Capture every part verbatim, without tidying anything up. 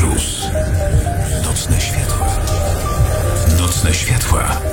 Plus. Nocne światła. Nocne światła.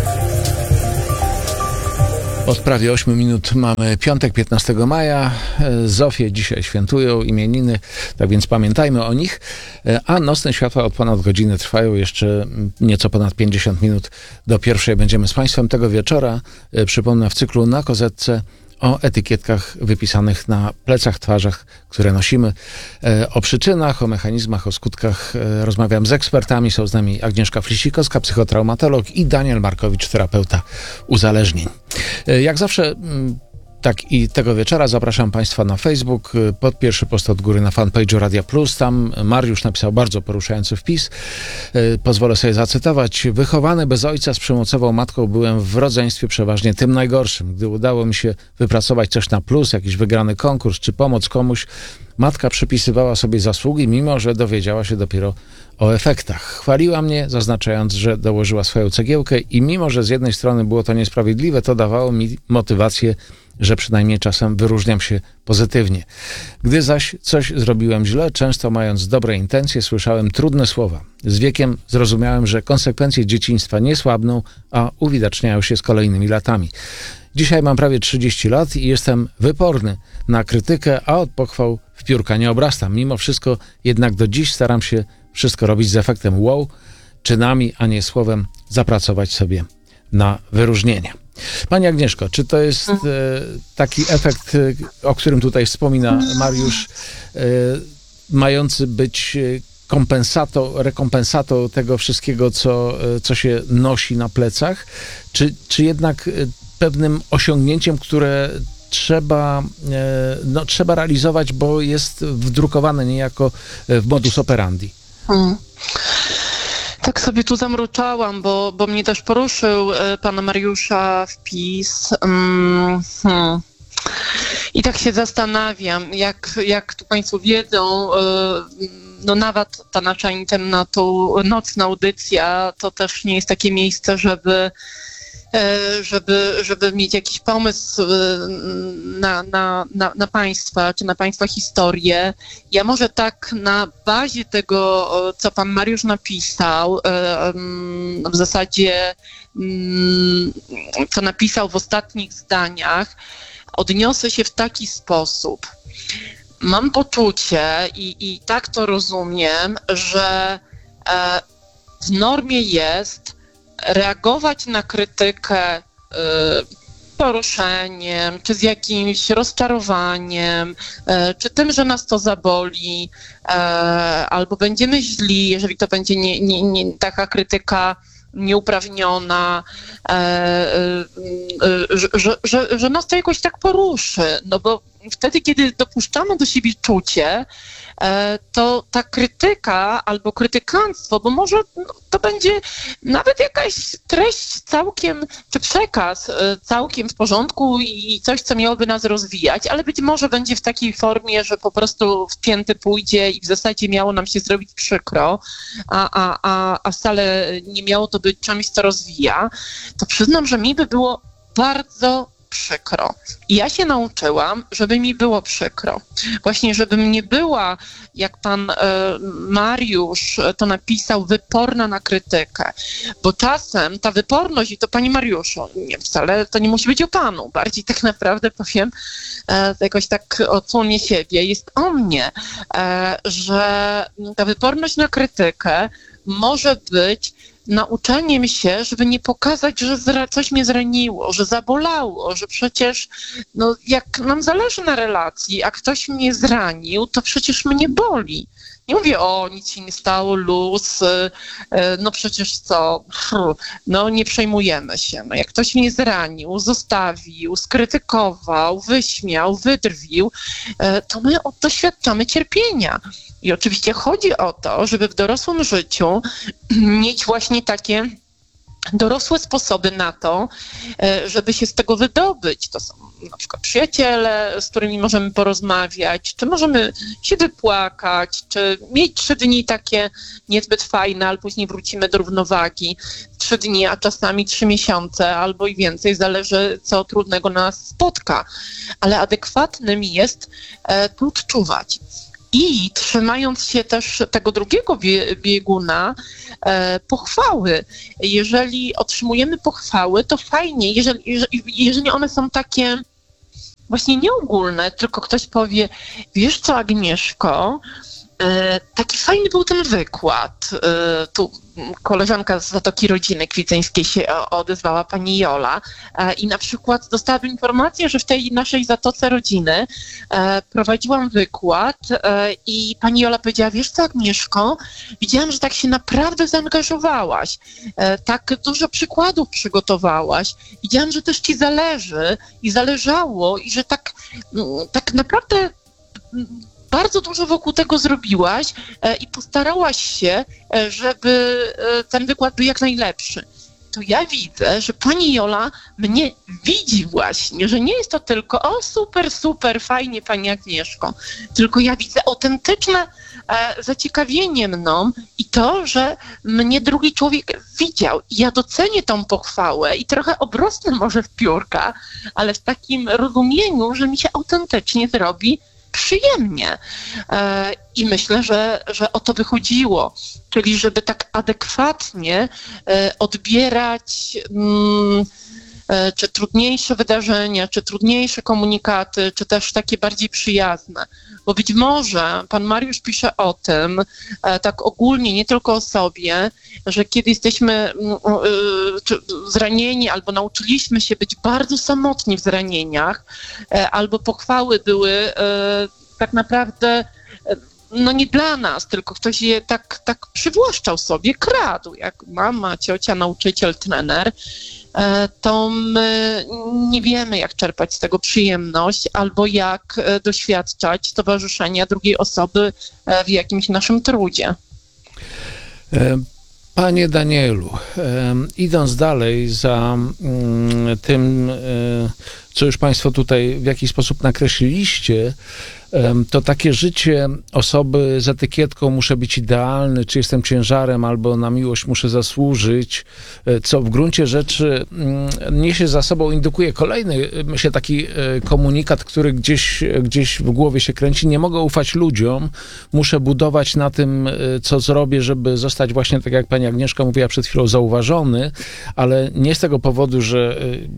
Od prawie ośmiu minut mamy piątek, piętnastego maja. Zofie dzisiaj świętują imieniny, tak więc pamiętajmy o nich. A nocne światła od ponad godziny trwają. Jeszcze nieco ponad pięćdziesiąt minut do pierwszej będziemy z Państwem tego wieczora. Przypomnę, w cyklu Na Kozetce o etykietkach wypisanych na plecach, twarzach, które nosimy. O przyczynach, o mechanizmach, o skutkach rozmawiam z ekspertami. Są z nami Agnieszka Flisikowska, psychotraumatolog, i Daniel Markowicz, terapeuta uzależnień. Jak zawsze, tak i tego wieczora zapraszam Państwa na Facebook, pod pierwszy post od góry na fanpage'u Radia Plus. Tam Mariusz napisał bardzo poruszający wpis. Pozwolę sobie zacytować. Wychowany bez ojca z przemocową matką byłem w rodzeństwie przeważnie tym najgorszym. Gdy udało mi się wypracować coś na plus, jakiś wygrany konkurs czy pomoc komuś, matka przypisywała sobie zasługi, mimo że dowiedziała się dopiero o efektach. Chwaliła mnie, zaznaczając, że dołożyła swoją cegiełkę, i mimo że z jednej strony było to niesprawiedliwe, to dawało mi motywację, że przynajmniej czasem wyróżniam się pozytywnie. Gdy zaś coś zrobiłem źle, często mając dobre intencje, słyszałem trudne słowa. Z wiekiem zrozumiałem, że konsekwencje dzieciństwa nie słabną, a uwidaczniają się z kolejnymi latami. Dzisiaj mam prawie trzydzieści lat i jestem wyporny na krytykę, a od pochwał w piórka nie obrastam. Mimo wszystko jednak do dziś staram się wszystko robić z efektem wow, czynami, a nie słowem, zapracować sobie na wyróżnienie. Pani Agnieszko, czy to jest e, taki efekt, e, o którym tutaj wspomina Mariusz, e, mający być kompensatą, rekompensatą tego wszystkiego, co, co się nosi na plecach, czy, czy jednak pewnym osiągnięciem, które trzeba, e, no, trzeba realizować, bo jest wdrukowane niejako w modus operandi? Hmm. Tak sobie tu zamruczałam, bo, bo mnie też poruszył e, pana Mariusza wpis. Mm, hmm. I tak się zastanawiam, jak, jak tu Państwo wiedzą, e, no nawet ta nasza internatu, nocna audycja, to też nie jest takie miejsce, żeby żeby, żeby mieć jakiś pomysł na, na, na, na Państwa, czy na Państwa historię. Ja może tak na bazie tego, co pan Mariusz napisał, w zasadzie co napisał w ostatnich zdaniach, odniosę się w taki sposób. Mam poczucie i, i tak to rozumiem, że w normie jest reagować na krytykę y, poruszeniem, czy z jakimś rozczarowaniem, y, czy tym, że nas to zaboli, y, albo będziemy źli, jeżeli to będzie nie, nie, nie, taka krytyka nieuprawniona, y, y, y, że, że, że nas to jakoś tak poruszy. No bo wtedy, kiedy dopuszczamy do siebie czucie, to ta krytyka albo krytykanstwo, bo może to będzie nawet jakaś treść całkiem, czy przekaz całkiem w porządku i coś, co miałoby nas rozwijać, ale być może będzie w takiej formie, że po prostu w pięty pójdzie i w zasadzie miało nam się zrobić przykro, a, a, a, a wcale nie miało to być czymś, co rozwija, to przyznam, że mi by było bardzo przykro. I ja się nauczyłam, żeby mi było przykro. Właśnie, żebym nie była, jak pan e, Mariusz to napisał, wyporna na krytykę. Bo czasem ta wyporność, i to panie Mariuszu, nie, wcale to nie musi być o panu, bardziej tak naprawdę powiem, e, jakoś tak odsłonię siebie, jest o mnie, e, że ta wyporność na krytykę może być nauczeniem się, żeby nie pokazać, że zra- coś mnie zraniło, że zabolało, że przecież no, jak nam zależy na relacji, a ktoś mnie zranił, to przecież mnie boli. Nie mówię, o, nic się nie stało, luz, no przecież co, no nie przejmujemy się. No jak ktoś mnie zranił, zostawił, skrytykował, wyśmiał, wydrwił, to my doświadczamy cierpienia. I oczywiście chodzi o to, żeby w dorosłym życiu mieć właśnie takie dorosłe sposoby na to, żeby się z tego wydobyć. To są na przykład przyjaciele, z którymi możemy porozmawiać, czy możemy się wypłakać, czy mieć trzy dni takie niezbyt fajne, ale później wrócimy do równowagi. Trzy dni, a czasami trzy miesiące albo i więcej, zależy co trudnego nas spotka. Ale adekwatnym jest tu odczuwać. I trzymając się też tego drugiego bie- bieguna, e, pochwały. Jeżeli otrzymujemy pochwały, to fajnie, jeżeli, jeżeli, jeżeli one są takie właśnie nieogólne, tylko ktoś powie, wiesz co, Agnieszko, e, taki fajny był ten wykład. E, tu koleżanka z Zatoki Rodziny Kwidzyńskiej się odezwała, pani Jola, e, i na przykład dostałam informację, że w tej naszej Zatoce Rodziny e, prowadziłam wykład e, i pani Jola powiedziała, wiesz co, Agnieszko, widziałam, że tak się naprawdę zaangażowałaś, e, tak dużo przykładów przygotowałaś, widziałam, że też ci zależy i zależało i że tak, tak naprawdę bardzo dużo wokół tego zrobiłaś e, i postarałaś się, e, żeby e, ten wykład był jak najlepszy. To ja widzę, że pani Jola mnie widzi właśnie, że nie jest to tylko o super, super, fajnie pani Agnieszko, tylko ja widzę autentyczne e, zaciekawienie mną i to, że mnie drugi człowiek widział i ja docenię tą pochwałę i trochę obrosnę może w piórka, ale w takim rozumieniu, że mi się autentycznie zrobi przyjemnie. E, I myślę, że, że o to by chodziło. Czyli żeby tak adekwatnie e, odbierać mm, e, czy trudniejsze wydarzenia, czy trudniejsze komunikaty, czy też takie bardziej przyjazne. Bo być może pan Mariusz pisze o tym, e, tak ogólnie, nie tylko o sobie, że kiedy jesteśmy e, zranieni albo nauczyliśmy się być bardzo samotni w zranieniach, e, albo pochwały były e, tak naprawdę e, no nie dla nas, tylko ktoś je tak, tak przywłaszczał sobie, kradł, jak mama, ciocia, nauczyciel, trener, to my nie wiemy, jak czerpać z tego przyjemność albo jak doświadczać towarzyszenia drugiej osoby w jakimś naszym trudzie. Panie Danielu, idąc dalej za tym, co już Państwo tutaj w jakiś sposób nakreśliliście, to takie życie osoby z etykietką muszę być idealny, czy jestem ciężarem, albo na miłość muszę zasłużyć, co w gruncie rzeczy niesie za sobą, indukuje kolejny, myślę, taki komunikat, który gdzieś, gdzieś w głowie się kręci. Nie mogę ufać ludziom, muszę budować na tym, co zrobię, żeby zostać właśnie, tak jak pani Agnieszka mówiła przed chwilą, zauważony, ale nie z tego powodu, że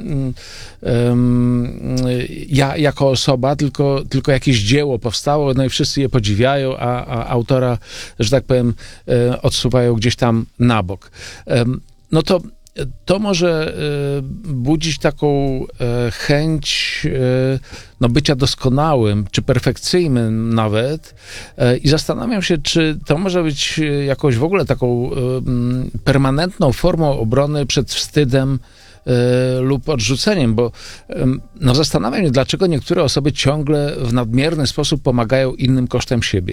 um, ja jako osoba, tylko, tylko jakieś dzieło powstało, no i wszyscy je podziwiają, a, a autora, że tak powiem, odsuwają gdzieś tam na bok. No to to może budzić taką chęć no, bycia doskonałym, czy perfekcyjnym nawet. I zastanawiam się, czy to może być jakąś w ogóle taką permanentną formą obrony przed wstydem lub odrzuceniem, bo no, zastanawiam się, dlaczego niektóre osoby ciągle w nadmierny sposób pomagają innym kosztem siebie.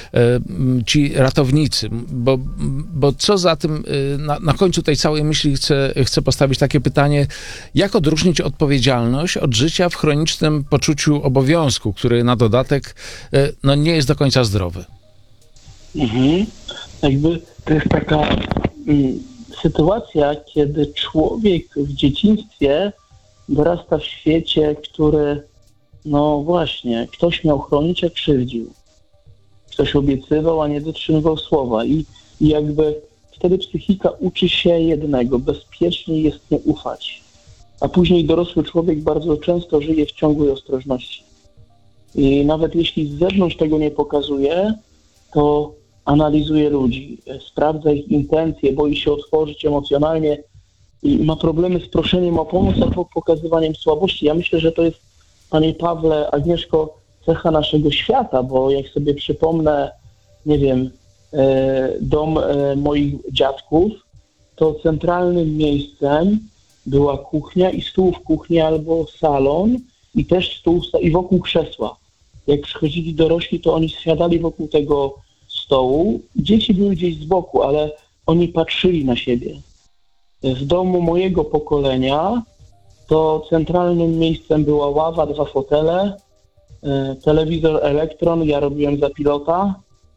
Ci ratownicy, bo, bo co za tym, na, na końcu tej całej myśli chcę, chcę postawić takie pytanie, jak odróżnić odpowiedzialność od życia w chronicznym poczuciu obowiązku, który na dodatek no, nie jest do końca zdrowy. Mhm. Jakby to jest taka mm, sytuacja, kiedy człowiek w dzieciństwie dorasta w świecie, który, no właśnie, ktoś miał chronić, a krzywdził. Ktoś obiecywał, a nie dotrzymywał słowa. I, i jakby wtedy psychika uczy się jednego, bezpiecznie jest nie ufać. A później dorosły człowiek bardzo często żyje w ciągłej ostrożności. I nawet jeśli z zewnątrz tego nie pokazuje, to analizuje ludzi, sprawdza ich intencje, boi się otworzyć emocjonalnie i ma problemy z proszeniem o pomoc albo pokazywaniem słabości. Ja myślę, że to jest, panie Pawle, Agnieszko, cecha naszego świata, bo jak sobie przypomnę, nie wiem, dom moich dziadków, to centralnym miejscem była kuchnia i stół w kuchni albo salon i też stół i wokół krzesła. Jak przychodzili dorośli, to oni siadali wokół tego stołu. Dzieci były gdzieś z boku, ale oni patrzyli na siebie. W domu mojego pokolenia to centralnym miejscem była ława, dwa fotele, telewizor Elektron, ja robiłem za pilota,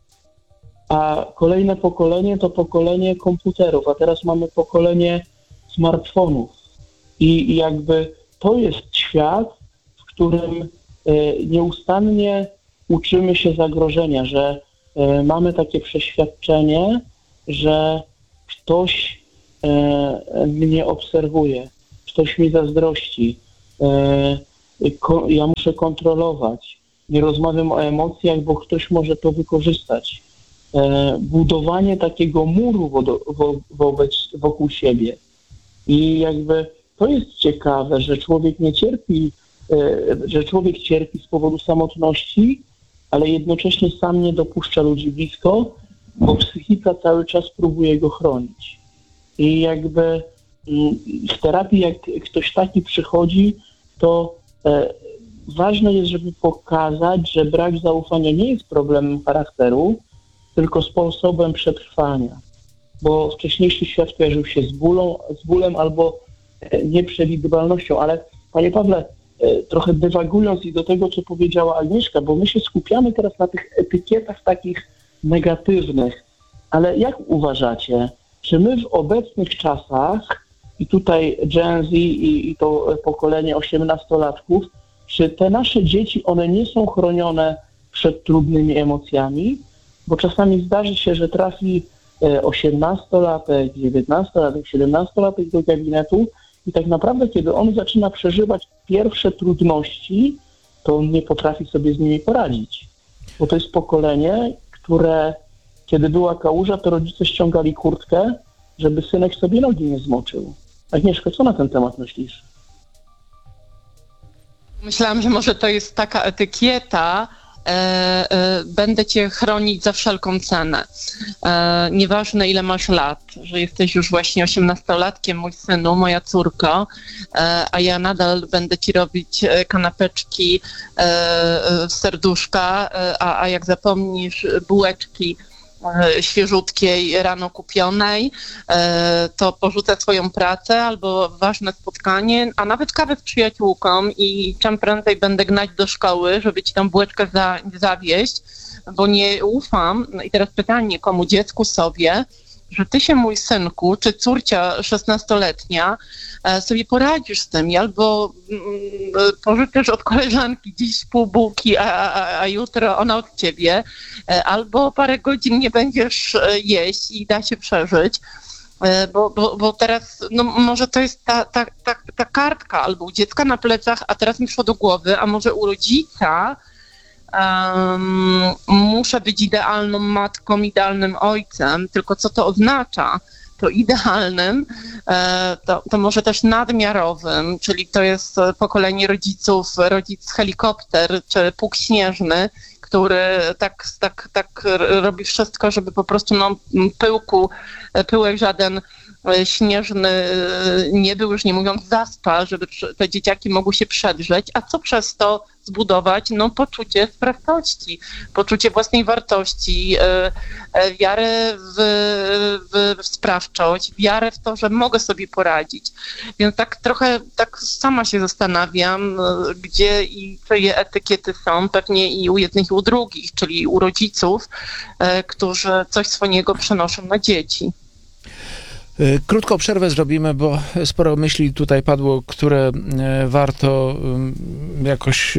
a kolejne pokolenie to pokolenie komputerów, a teraz mamy pokolenie smartfonów. I jakby to jest świat, w którym nieustannie uczymy się zagrożenia, że e, mamy takie przeświadczenie, że ktoś e, mnie obserwuje, ktoś mi zazdrości, e, ko, ja muszę kontrolować, nie rozmawiam o emocjach, bo ktoś może to wykorzystać. E, budowanie takiego muru wo, wo, wobec, wokół siebie. I jakby to jest ciekawe, że człowiek nie cierpi, e, że człowiek cierpi z powodu samotności, ale jednocześnie sam nie dopuszcza ludzi blisko, bo psychika cały czas próbuje go chronić. I jakby w terapii, jak ktoś taki przychodzi, to e, ważne jest, żeby pokazać, że brak zaufania nie jest problemem charakteru, tylko sposobem przetrwania. Bo wcześniejszy świat kojarzył się z, bólą, z bólem albo e, nieprzewidywalnością. Ale Panie Pawle, e, trochę dywagując i do tego, co powiedziała Agnieszka, bo my się skupiamy teraz na tych etykietach takich negatywnych. Ale jak uważacie, czy my w obecnych czasach, i tutaj Gen Z i, i to pokolenie osiemnastolatków, czy te nasze dzieci, one nie są chronione przed trudnymi emocjami? Bo czasami zdarzy się, że trafi osiemnastolatek, dziewiętnastolatek, siedemnastolatek do gabinetu i tak naprawdę, kiedy on zaczyna przeżywać pierwsze trudności, to on nie potrafi sobie z nimi poradzić. Bo to jest pokolenie, które, kiedy była kałuża, to rodzice ściągali kurtkę, żeby synek sobie nogi nie zmoczył. Agnieszko, co na ten temat myślisz? Myślałam, że może to jest taka etykieta, e, e, będę cię chronić za wszelką cenę. E, nieważne ile masz lat, że jesteś już właśnie osiemnastolatkiem, mój synu, moja córko, e, a ja nadal będę ci robić kanapeczki e, w serduszka, e, a, a jak zapomnisz bułeczki świeżutkiej, rano kupionej, to porzucę swoją pracę albo ważne spotkanie, a nawet kawę z przyjaciółką i czym prędzej będę gnać do szkoły, żeby ci tą bułeczkę za, zawieźć, bo nie ufam. I teraz pytanie, komu, dziecku, sobie, że ty się, mój synku, czy córcia szesnastoletnia, sobie poradzisz z tym, albo pożyczysz od koleżanki dziś pół bułki, a, a, a jutro ona od ciebie, albo parę godzin nie będziesz jeść i da się przeżyć, bo, bo, bo teraz, no może to jest ta, ta, ta, ta kartka, albo u dziecka na plecach, a teraz mi przyszło do głowy, a może u rodzica um, muszę być idealną matką, idealnym ojcem, tylko co to oznacza? To idealnym, to, to może też nadmiarowym, czyli to jest pokolenie rodziców, rodzic helikopter czy pług śnieżny, który tak, tak, tak robi wszystko, żeby po prostu no, pyłku, pyłek żaden śnieżny nie był, już nie mówiąc zaspa, żeby te dzieciaki mogły się przedrzeć, a co przez to zbudować? No poczucie sprawczości, poczucie własnej wartości, wiarę w, w, w sprawczość, wiarę w to, że mogę sobie poradzić. Więc tak trochę tak sama się zastanawiam, gdzie i czyje etykiety są, pewnie i u jednych i u drugich, czyli u rodziców, którzy coś swojego przenoszą na dzieci. Krótką przerwę zrobimy, bo sporo myśli tutaj padło, które warto jakoś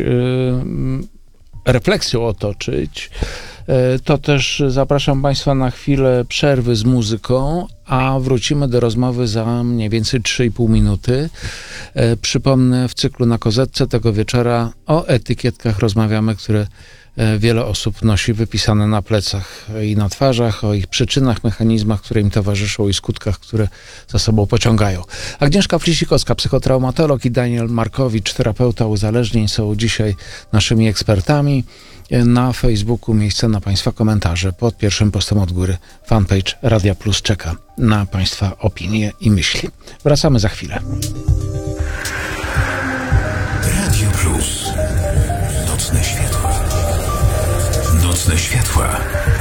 refleksją otoczyć. To też zapraszam Państwa na chwilę przerwy z muzyką, a wrócimy do rozmowy za mniej więcej trzy i pół minuty. Przypomnę, w cyklu Na Kozetce tego wieczora o etykietkach rozmawiamy, które wiele osób nosi wypisane na plecach i na twarzach, o ich przyczynach, mechanizmach, które im towarzyszą i skutkach, które za sobą pociągają. Agnieszka Flisikowska, psychotraumatolog, i Daniel Markowicz, terapeuta uzależnień, są dzisiaj naszymi ekspertami. Na Facebooku miejsce na Państwa komentarze. Pod pierwszym postem od góry fanpage Radia Plus czeka na Państwa opinie i myśli. Wracamy za chwilę. Radio Plus. Nocne światła. Nocne światła.